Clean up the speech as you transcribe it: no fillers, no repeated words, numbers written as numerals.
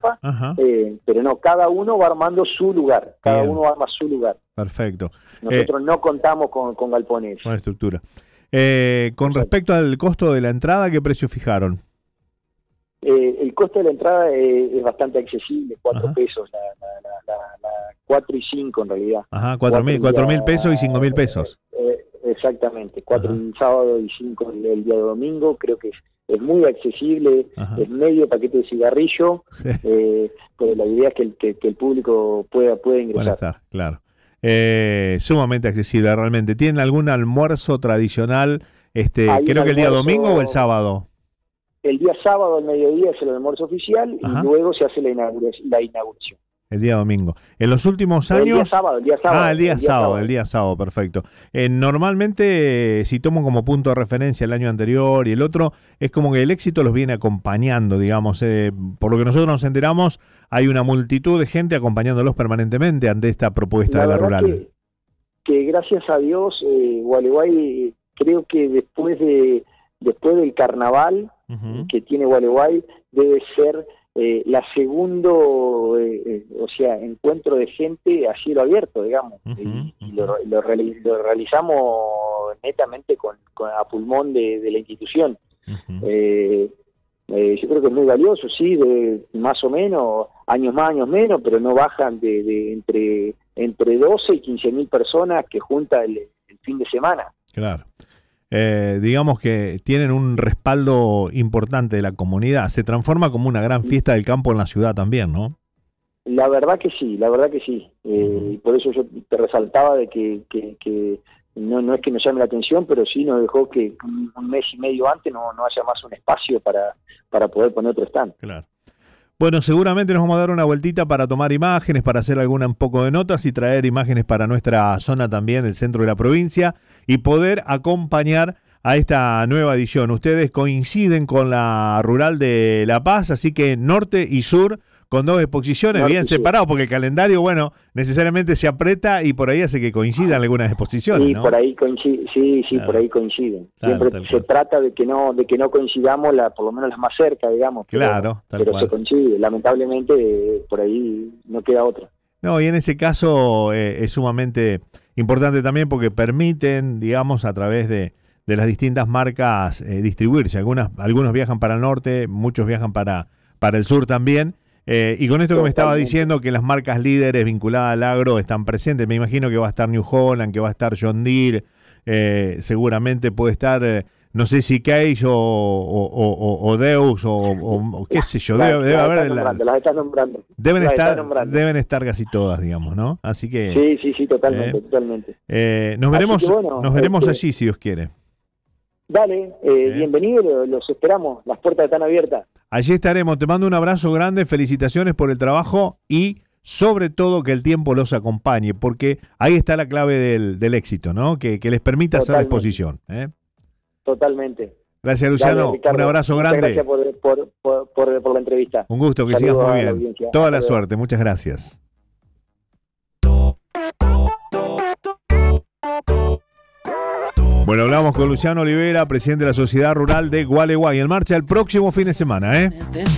etapa, pero no, cada uno va armando su lugar, cada uno arma su lugar. Perfecto. Nosotros no contamos con galpones. Con estructura. Con respecto al costo de la entrada, ¿qué precio fijaron? El costo de la entrada es bastante accesible, 4 pesos, 4 y 5 en realidad. Ajá, 4.000 pesos y 5.000 pesos. Exactamente, 4 el sábado y 5 el día de domingo, creo que es muy accesible, es medio paquete de cigarrillo, pero la idea es que el público pueda ingresar. Puede estar, claro. Sumamente accesible realmente. ¿Tienen algún almuerzo tradicional, creo que el día domingo o el sábado? El día sábado al mediodía es el almuerzo oficial y luego se hace la inauguración. El día domingo. En los últimos años... El día sábado. El día sábado, perfecto. Normalmente, si tomo como punto de referencia el año anterior y el otro, es como que el éxito los viene acompañando, digamos. Por lo que nosotros nos enteramos, hay una multitud de gente acompañándolos permanentemente ante esta propuesta de la rural. Que gracias a Dios, Gualeguay, creo que después del carnaval que tiene Gualeguay, debe ser la segundo, encuentro de gente a cielo abierto, digamos, y lo realizamos netamente a pulmón de la institución. Yo creo que es muy valioso, sí, más o menos, años más, años menos, pero no bajan de entre 12 y 15.000 personas que junta el fin de semana. Claro. Digamos que tienen un respaldo importante de la comunidad. Se transforma como una gran fiesta del campo en la ciudad también, ¿no? La verdad que sí. Por eso yo te resaltaba de que no es que nos llame la atención, pero sí nos dejó que un mes y medio antes no haya más un espacio para poder poner otro stand. Claro. Bueno, seguramente nos vamos a dar una vueltita para tomar imágenes, para hacer un poco de notas y traer imágenes para nuestra zona también, del centro de la provincia, y poder acompañar a esta nueva edición. Ustedes coinciden con la Rural de La Paz, así que norte y sur, con 2 exposiciones bien separados, porque el calendario, necesariamente se aprieta y por ahí hace que coincidan algunas exposiciones, ¿no? Por ahí coincide, claro. Por ahí coinciden. Siempre se trata de que no coincidamos, por lo menos las más cerca, digamos. Claro, pero se coincide. Lamentablemente, por ahí no queda otra. No, y en ese caso es sumamente importante también porque permiten, digamos, a través de las distintas marcas distribuirse. Algunos viajan para el norte, muchos viajan para el sur también. Y con esto que me estaba diciendo, que las marcas líderes vinculadas al agro están presentes, me imagino que va a estar New Holland, que va a estar John Deere, seguramente puede estar, no sé si Cage o Deus o qué sé yo, debe haber... Las estás nombrando. Deben estar casi todas, digamos, ¿no? Así que... Sí, totalmente. Nos veremos allí, si Dios quiere. Dale, bienvenido, los esperamos, las puertas están abiertas. Allí estaremos, te mando un abrazo grande, felicitaciones por el trabajo y sobre todo que el tiempo los acompañe, porque ahí está la clave del éxito, ¿no? Que les permita hacer la exposición. Totalmente. Gracias, Luciano, un abrazo grande. Gracias por la entrevista. Un gusto, que sigas muy bien. Toda la suerte, muchas gracias. Bueno, hablamos con Luciano Olivera, presidente de la Sociedad Rural de Gualeguay. En marcha el próximo fin de semana,